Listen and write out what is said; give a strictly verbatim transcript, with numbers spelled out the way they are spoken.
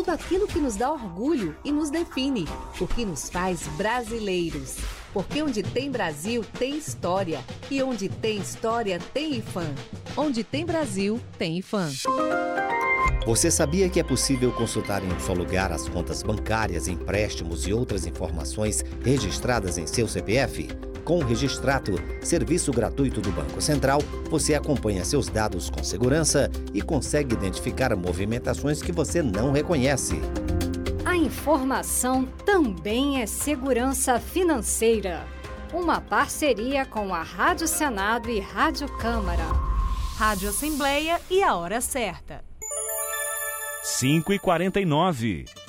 tudo aquilo que nos dá orgulho e nos define, o que nos faz brasileiros. Porque onde tem Brasil, tem história. E onde tem história, tem I F A M. Onde tem Brasil, tem I F A M. Você sabia que é possível consultar em um só lugar as contas bancárias, empréstimos e outras informações registradas em seu C P F? Com o Registrato, serviço gratuito do Banco Central, você acompanha seus dados com segurança e consegue identificar movimentações que você não reconhece. A informação também é segurança financeira. Uma parceria com a Rádio Senado e Rádio Câmara. Rádio Assembleia e a hora certa. cinco e quarenta e nove.